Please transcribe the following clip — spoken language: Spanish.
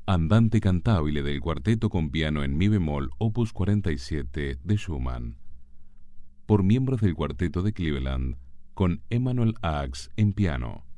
Andante cantabile del cuarteto con piano en mi bemol, opus 47 de Schumann, por miembros del cuarteto de Cleveland, con Emanuel Ax en piano.